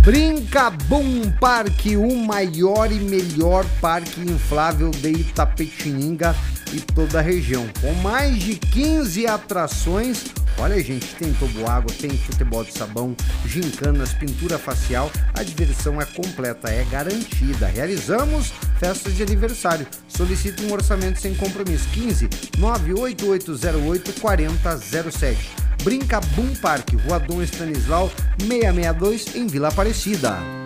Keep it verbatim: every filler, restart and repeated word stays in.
Brinca Boom Parque, o maior e melhor parque inflável de Itapetininga e toda a região, com mais de quinze atrações. Olha, gente, tem toboágua, tem futebol de sabão, gincanas, pintura facial. A diversão é completa, é garantida. Realizamos festas de aniversário. Solicite um orçamento sem compromisso. quinze, nove oito oito zero oito, quatro zero zero sete. Brinca Boom Parque, Rua Dom Stanislau, seiscentos e sessenta e dois, em Vila Aparecida.